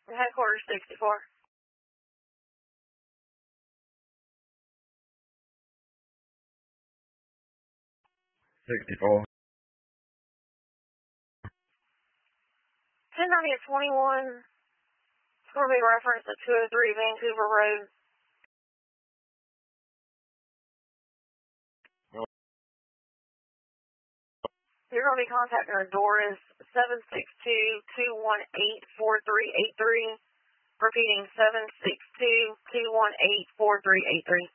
Headquarters 64. 64. 1090 at 21. It's going to be referenced at 203 Vancouver Road. You're going to be contacting our door is 762-218-4383. Repeating 762-218-4383.